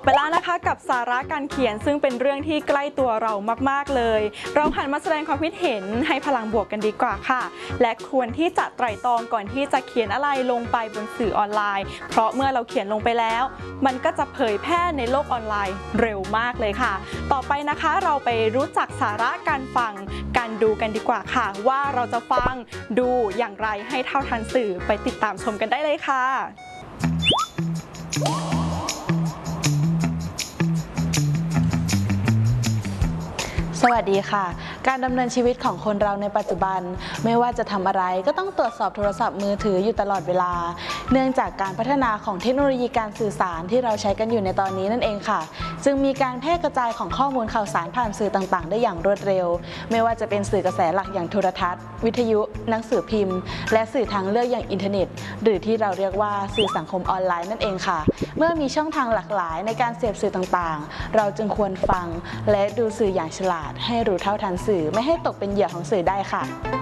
ไปแล้วนะคะกับสาระการเขียนซึ่งเป็นเรื่องที่ใกล้ตัวเรามากๆเลยเราหันมาแสดงความคิดเห็นให้พลังบวกกันดีกว่าค่ะและควรที่จะไตร่ตรองก่อนที่จะเขียนอะไรลงไปบนสื่อออนไลน์เพราะเมื่อเราเขียนลงไปแล้วมันก็จะเผยแพร่ในโลกออนไลน์เร็วมากเลยค่ะต่อไปนะคะเราไปรู้จักสาระการฟังการดูกันดีกว่าค่ะว่าเราจะฟังดูอย่างไรให้เท่าทันสื่อไปติดตามชมกันได้เลยค่ะสวัสดีค่ะการดำเนินชีวิตของคนเราในปัจจุบันไม่ว่าจะทำอะไรก็ต้องตรวจสอบโทรศัพท์มือถืออยู่ตลอดเวลาเนื่องจากการพัฒนาของเทคโนโลยีการสื่อสารที่เราใช้กันอยู่ในตอนนี้นั่นเองค่ะจึงมีการแพร่กระจายของข้อมูลข่าวสารผ่านสื่อต่างๆได้อย่างรวดเร็วไม่ว่าจะเป็นสื่อกระแสหลักอย่างโทรทัศน์วิทยุหนังสือพิมพ์และสื่อทางเลือกอย่างอินเทอร์เน็ตหรือที่เราเรียกว่าสื่อสังคมออนไลน์นั่นเองค่ะเมื่อมีช่องทางหลากหลายในการเสพสื่อต่างๆเราจึงควรฟังและดูสื่ออย่างฉลาดให้รู้เท่าทันสื่อไม่ให้ตกเป็นเหยื่อของสื่อได้ค่ะ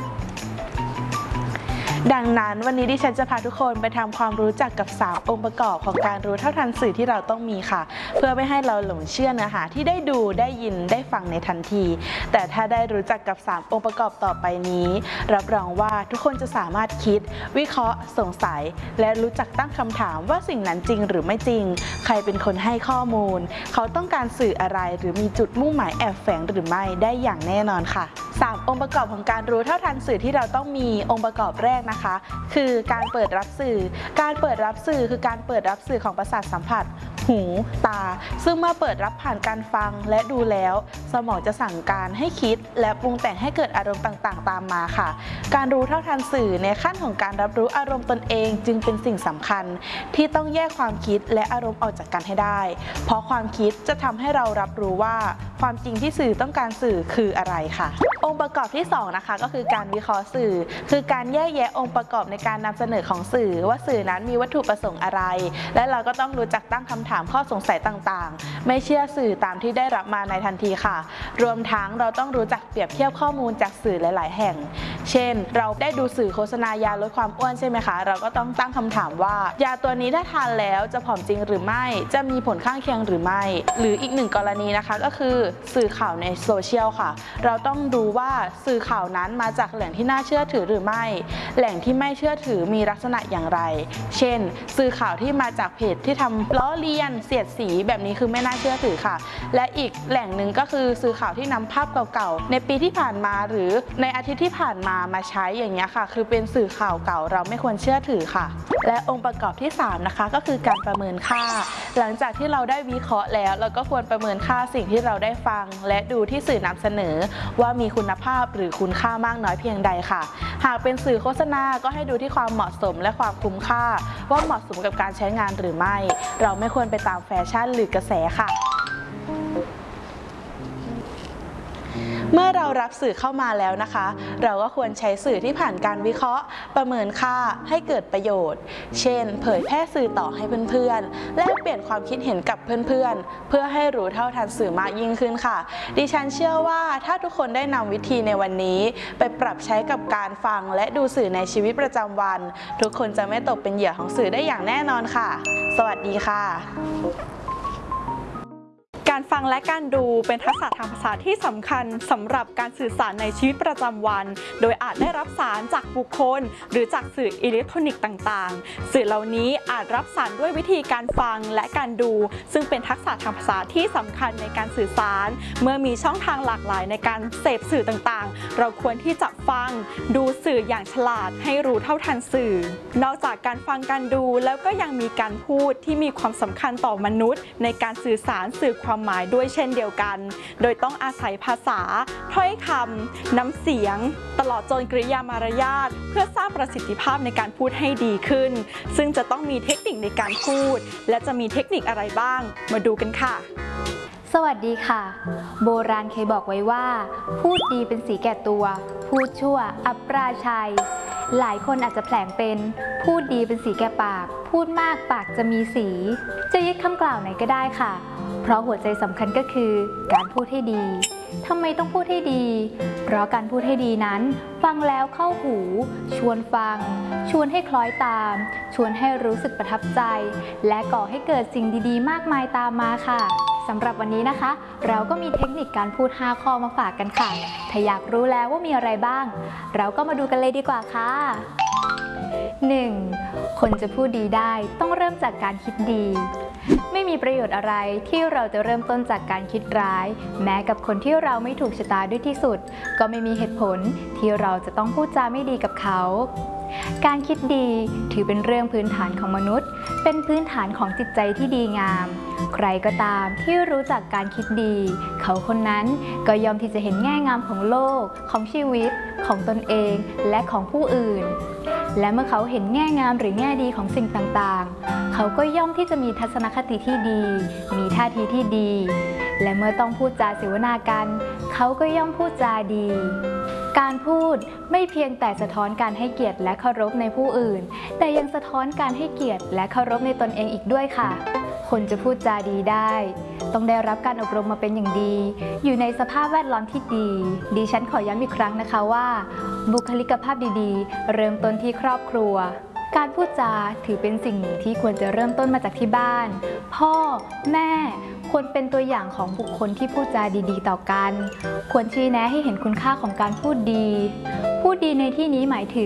ดังนั้นวันนี้ดิฉันจะพาทุกคนไปทำความรู้จักกับ3องค์ประกอบของการรู้เท่าทันสื่อที่เราต้องมีค่ะเพื่อไม่ให้เราหลงเชื่อเนื้อหาที่ได้ดูได้ยินได้ฟังในทันทีแต่ถ้าได้รู้จักกับ3องค์ประกอบต่อไปนี้รับรองว่าทุกคนจะสามารถคิดวิเคราะห์สงสัยและรู้จักตั้งคำถามว่าสิ่งนั้นจริงหรือไม่จริงใครเป็นคนให้ข้อมูลเขาต้องการสื่ออะไรหรือมีจุดมุ่งหมายแอบแฝงหรือไม่ได้อย่างแน่นอนค่ะ3องค์ประกอบของการรู้เท่าทันสื่อที่เราต้องมีองค์ประกอบแรกนะคะคือการเปิดรับสื่อการเปิดรับสื่อคือการเปิดรับสื่อของประสาทสัมผัสหูตาซึ่งเมื่อเปิดรับผ่านการฟังและดูแล้วสมองจะสั่งการให้คิดและปรุงแต่งให้เกิดอารมณ์ต่างๆตามมาค่ะการรู้เท่าทันสื่อในขั้นของการรับรู้อารมณ์ตนเองจึงเป็นสิ่งสำคัญที่ต้องแยกความคิดและอารมณ์ออกจากกันให้ได้เพราะความคิดจะทำให้เรารับรู้ว่าความจริงที่สื่อต้องการสื่อคืออะไรค่ะองค์ประกอบที่2นะคะก็คือการวิเคราะห์สื่อคือการแยกแยะองค์ประกอบในการนำเสนอของสื่อว่าสื่อนั้นมีวัตถุประสงค์อะไรและเราก็ต้องรู้จักตั้งคำถามข้อสงสัยต่างๆไม่เชื่อสื่อตามที่ได้รับมาในทันทีค่ะรวมทั้งเราต้องรู้จักเปรียบเทียบข้อมูลจากสื่อหลายๆแห่งเช่นเราได้ดูสื่อโฆษณายาลดความอ้วนใช่ไหมคะเราก็ต้องตั้งคำถามว่ายาตัวนี้ถ้าทานแล้วจะผอมจริงหรือไม่จะมีผลข้างเคียงหรือไม่หรืออีกหนึ่งกรณีนะคะก็คือสื่อข่าวในโซเชียลค่ะเราต้องดูว่าสื่อข่าวนั้นมาจากแหล่งที่น่าเชื่อถือหรือไม่แหล่งที่ไม่เชื่อถือมีลักษณะอย่างไรเช่นสื่อข่าวที่มาจากเพจที่ทำล้อเลียนเสียดสีแบบนี้คือไม่น่าเชื่อถือค่ะและอีกแหล่งหนึ่งก็คือสื่อข่าวที่นำภาพเก่าๆในปีที่ผ่านมาหรือในอาทิตย์ที่ผ่านมาใช้อย่างเงี้ยค่ะคือเป็นสื่อข่าวเก่าเราไม่ควรเชื่อถือค่ะและองค์ประกอบที่3นะคะก็คือการประเมินค่าหลังจากที่เราได้วิเคราะห์แล้วเราก็ควรประเมินค่าสิ่งที่เราได้ฟังและดูที่สื่อนำเสนอว่ามีคุณภาพหรือคุณค่ามากน้อยเพียงใดค่ะหากเป็นสื่อโฆษณาก็ให้ดูที่ความเหมาะสมและความคุ้มค่าว่าเหมาะสมกับการใช้งานหรือไม่เราไม่ควรไปตามแฟชั่นหรือกระแสค่ะเมื่อเรารับสื่อเข้ามาแล้วนะคะเราก็ควรใช้สื่อที่ผ่านการวิเคราะห์ประเมินค่าให้เกิดประโยชน์เช่นเผยแพร่สื่อต่อให้เพื่อนๆแลกเปลี่ยนความคิดเห็นกับเพื่อนๆเพื่อให้รู้เท่าทันสื่อมากยิ่งขึ้นค่ะดิฉันเชื่อว่าถ้าทุกคนได้นำวิธีในวันนี้ไปปรับใช้กับการฟังและดูสื่อในชีวิตประจำวันทุกคนจะไม่ตกเป็นเหยื่อของสื่อได้อย่างแน่นอนค่ะสวัสดีค่ะการฟังและการดูเป็นทักษะทางภาษาที่สำคัญสำหรับการสื่อสารในชีวิตประจำวันโดยอาจได้รับสารจากบุคคลหรือจากสื่ออิเล็กทรอนิกส์ต่างๆสื่อเหล่านี้อาจรับสารด้วยวิธีการฟังและการดูซึ่งเป็นทักษะทางภาษาที่สำคัญในการสื่อสารเมื่อมีช่องทางหลากหลายในการเสพสื่อต่างๆเราควรที่จะฟังดูสื่ออย่างฉลาดให้รู้เท่าทันสื่อนอกจากการฟังการดูแล้วก็ยังมีการพูดที่มีความสำคัญต่อมนุษย์ในการสื่อสารสื่อความหมายด้วยเช่นเดียวกันโดยต้องอาศัยภาษาถ้อยคำน้ำเสียงตลอดจนกริยามารยาทเพื่อสร้างประสิทธิภาพในการพูดให้ดีขึ้นซึ่งจะต้องมีเทคนิคในการพูดและจะมีเทคนิคอะไรบ้างมาดูกันค่ะสวัสดีค่ะโบราณเคยบอกไว้ว่าพูดดีเป็นสีแก่ตัวพูดชั่วอับปราชัยหลายคนอาจจะแผลงเป็นพูดดีเป็นสีแก่ปากพูดมากปากจะมีสีจะยึดคำกล่าวไหนก็ได้ค่ะเพราะหัวใจสำคัญก็คือการพูดให้ดีทำไมต้องพูดให้ดี เพราะการพูดให้ดีนั้นฟังแล้วเข้าหู ชวนฟัง ชวนให้คล้อยตาม ชวนให้รู้สึกประทับใจ และก่อให้เกิดสิ่งดีๆมากมายตามมาค่ะสำหรับวันนี้นะคะ เราก็มีเทคนิคการพูด 5 ข้อมาฝากกันค่ะ ถ้าอยากรู้แล้วว่ามีอะไรบ้าง เราก็มาดูกันเลยดีกว่าค่ะ 1. คนจะพูดดีได้ต้องเริ่มจากการคิดดี ไม่มีประโยชน์อะไรที่เราจะเริ่มต้นจากการคิดร้าย แม้กับคนที่เราไม่ถูกชะตาด้วยที่สุด ก็ไม่มีเหตุผลที่เราจะต้องพูดจาไม่ดีกับเขา การคิดดีถือเป็นเรื่องพื้นฐานของมนุษย์ เป็นพื้นฐานของจิตใจที่ดีงาม ใครก็ตามที่รู้จักการคิดดี เขาคนนั้นก็ยอมที่จะเห็นแง่งามของโลก ของชีวิต ของตนเองและของผู้อื่น และเมื่อเขาเห็นแง่งามหรือแง่ดีของสิ่งต่างๆ เขาก็ย่อมที่จะมีทัศนคติที่ดี มีท่าทีที่ดี และเมื่อต้องพูดจาเสวนากัน เขาก็ย่อมพูดจาดี การพูดไม่เพียงแต่สะท้อนการให้เกียรติและเคารพในผู้อื่น แต่ยังสะท้อนการให้เกียรติและเคารพในตนเองอีกด้วยค่ะ คนจะพูดจาดีได้ ต้องได้รับการอบรมมาเป็นอย่างดี อยู่ในสภาพแวดล้อมที่ดี ดิฉันขอย้ำอีกครั้งนะคะว่า บุคลิกภาพดีๆ เริ่มต้นที่ครอบครัว การพูดจาถือเป็นสิ่งหนึ่งที่ควรจะเริ่มต้นมาจากที่บ้าน พ่อ แม่ ควรเป็นตัวอย่างของบุคคลที่พูดจาดีๆต่อกัน ควรชี้แนะให้เห็นคุณค่าของการพูดดี พูดดีในที่นี้หมายถึง